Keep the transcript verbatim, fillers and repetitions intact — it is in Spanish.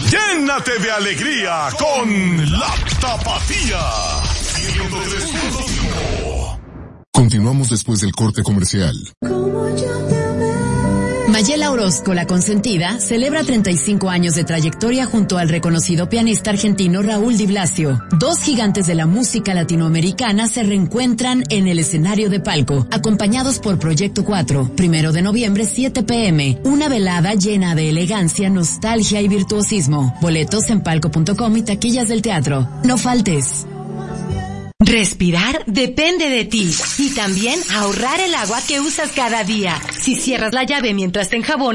Llénate de alegría con la Tapatía. ciento tres punto cinco. Continuamos después del corte comercial. Mayela Orozco, la consentida, celebra treinta y cinco años de trayectoria junto al reconocido pianista argentino Raúl Di Blasio. Dos gigantes de la música latinoamericana se reencuentran en el escenario de Palco, acompañados por Proyecto cuatro, primero de noviembre, siete pe eme. Una velada llena de elegancia, nostalgia y virtuosismo. Boletos en palco punto com y taquillas del teatro. No faltes. Respirar depende de ti y también ahorrar el agua que usas cada día. Si cierras la llave mientras te enjabonas,